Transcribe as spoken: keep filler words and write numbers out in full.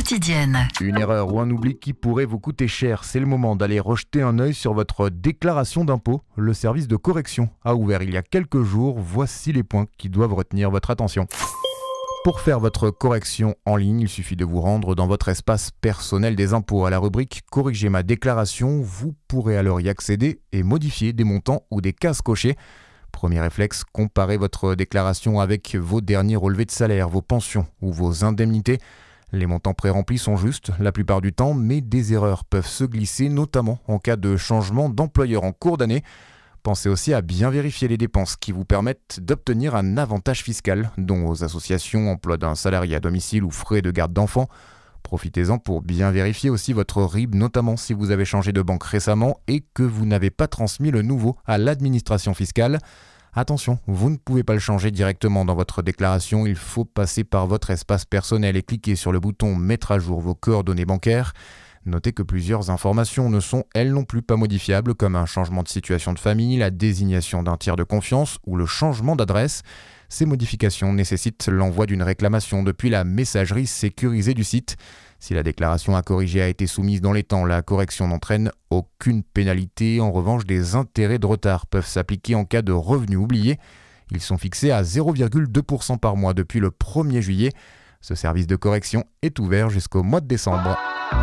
quotidienne. Une erreur ou un oubli qui pourrait vous coûter cher. C'est le moment d'aller rejeter un œil sur votre déclaration d'impôt. Le service de correction a ouvert il y a quelques jours. Voici les points qui doivent retenir votre attention. Pour faire votre correction en ligne, il suffit de vous rendre dans votre espace personnel des impôts à la rubrique « Corriger ma déclaration ». Vous pourrez alors y accéder et modifier des montants ou des cases cochées. Premier réflexe, comparez votre déclaration avec vos derniers relevés de salaire, vos pensions ou vos indemnités. Les montants pré-remplis sont justes la plupart du temps, mais des erreurs peuvent se glisser, notamment en cas de changement d'employeur en cours d'année. Pensez aussi à bien vérifier les dépenses qui vous permettent d'obtenir un avantage fiscal, dont aux associations, emploi d'un salarié à domicile ou frais de garde d'enfants. Profitez-en pour bien vérifier aussi votre R I B, notamment si vous avez changé de banque récemment et que vous n'avez pas transmis le nouveau à l'administration fiscale. Attention, vous ne pouvez pas le changer directement dans votre déclaration, il faut passer par votre espace personnel et cliquer sur le bouton « Mettre à jour vos coordonnées bancaires ». Notez que plusieurs informations ne sont, elles non plus, pas modifiables, comme un changement de situation de famille, la désignation d'un tiers de confiance ou le changement d'adresse. Ces modifications nécessitent l'envoi d'une réclamation depuis la messagerie sécurisée du site. Si la déclaration à corriger a été soumise dans les temps, la correction n'entraîne aucune pénalité. En revanche, des intérêts de retard peuvent s'appliquer en cas de revenus oubliés. Ils sont fixés à zéro virgule deux pour cent par mois depuis le premier juillet. Ce service de correction est ouvert jusqu'au mois de décembre.